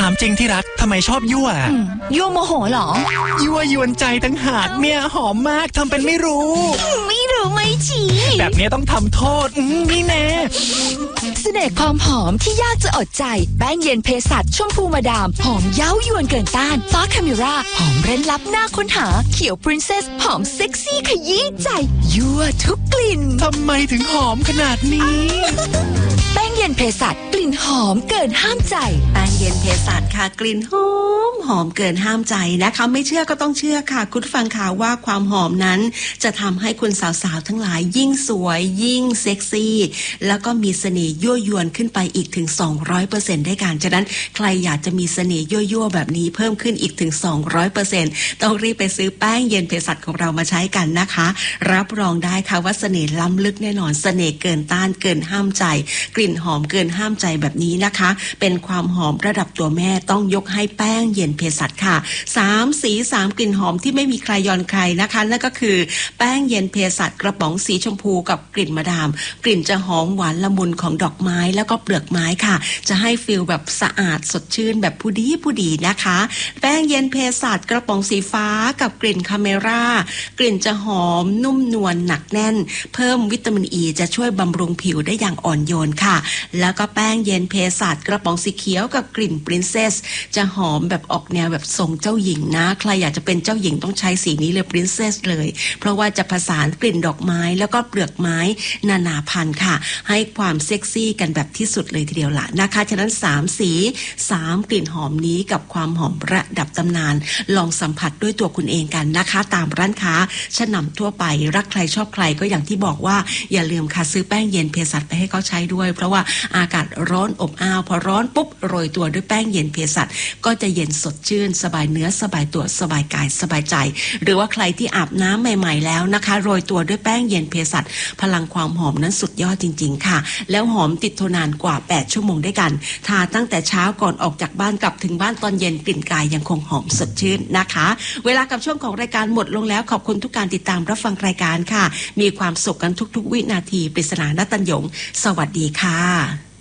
ามจริงที่รักทำไมชอบยั่วยั่วโมโหเหรอยั่วยวนใจตั้งหากเนี่ยหอมมากทำเป็นไม่รู้ไม่จีแบบนี้ต้องทำโทษนี่แน่เสน่ห์ความหอมที่ยากจะอดใจแป้งเย็นเภสัชชมพูมาดามหอมเย้ายวนเกินต้านฟ้าคาเมราหอมเร้นลับน่าค้นหาเขียวปรินเซสหอมเซ็กซี่ขยี้ใจยั่วทุกกลิ่นทำไมถึงหอมขนาดนี้แป้งเย็นเภสัชกลิ่นหอมเกินห้ามใจแป้งเย็นเภสัชค่ะกลิ่นหอมเกินห้ามใจนะคะไม่เชื่อก็ต้องเชื่อค่ะคุณฟังข่าวว่าความหอมนั้นจะทำให้คุณสาวๆทั้งหลายยิ่งสวยยิ่งเซ็กซี่แล้วก็มีเสน่ห์ยั่วยวนขึ้นไปอีกถึง 200% ได้กันฉะนั้นใครอยากจะมีเสน่ห์ยั่วๆแบบนี้เพิ่มขึ้นอีกถึง 200% ต้องรีบไปซื้อแป้งเย็นเภสัชของเรามาใช้กันนะคะรับรองได้ค่ะว่าเสน่ห์ล้ำลึกแน่นอนเสน่ห์เกินต้านเกินห้ามใจกลิ่นหอมเกินห้ามใจแบบนี้นะคะเป็นความหอมระดับตัวแม่ต้องยกให้แป้งเย็นเภสัชค่ะ3สี3กลิ่นหอมที่ไม่มีใครยอนใครนะคะนั่นก็คือแป้งเย็นเภสัชกระป๋องสีชมพูกับกลิ่นมาดามกลิ่นจะหอมหวานละมุนของดอกไม้แล้วก็เปลือกไม้ค่ะจะให้ฟีลแบบสะอาดสดชื่นแบบผู้ดีนะคะแป้งเย็นเภสัชกระป๋องสีฟ้ากับกลิ่นคาเมรากลิ่นจะหอมนุ่มนวลหนักแน่นเพิ่มวิตามินอีจะช่วยบำรุงผิวได้อย่างอ่อนโยนค่ะแล้วก็แป้งเย็นเภสัชกระป๋องสีเขียวกับกลิ่นปรินเซสจะหอมแบบออกแนวแบบทรงเจ้าหญิงนะใครอยากจะเป็นเจ้าหญิงต้องใช้สีนี้เลยปรินเซสเลยเพราะว่าจะผสานกลิ่นดอกไม้แล้วก็เปลือกไม้นานาพันธุ์ค่ะให้ความเซ็กซี่กันแบบที่สุดเลยทีเดียวล่ะนะคะฉะนั้น3สี3กลิ่นหอมนี้กับความหอมระดับตำนานลองสัมผัสด้วยตัวคุณเองกันนะคะตามร้านค้าชั้นนำทั่วไปรักใครชอบใครก็อย่างที่บอกว่าอย่าลืมค่ะซื้อแป้งเย็นเภสัชไปให้เขาใช้ด้วยเพราะว่าอากาศร้อนอบอ้าวพอร้อนปุ๊บโรยตัวด้วยแป้งเย็นเภสัชก็จะเย็นสดชื่นสบายเนื้อสบายตัวสบายกายสบายใจหรือว่าใครที่อาบน้ำใหม่ๆแล้วนะคะโรยตัวด้วยแป้งเย็นเภสัชพลังความหอมนั้นสุดยอดจริงๆค่ะแล้วหอมติดทนนานกว่า8ชั่วโมงด้วยกันทาตั้งแต่เช้าก่อนออกจากบ้านกลับถึงบ้านตอนเย็นกลิ่นกายยังคงหอมสดชื่นนะคะเวลากับช่วงของรายการหมดลงแล้วขอบคุณทุกการติดตามรับฟังรายการค่ะมีความสุขกันทุกๆวินาทีปริศนาณตัญญงสวัสดีค่ะ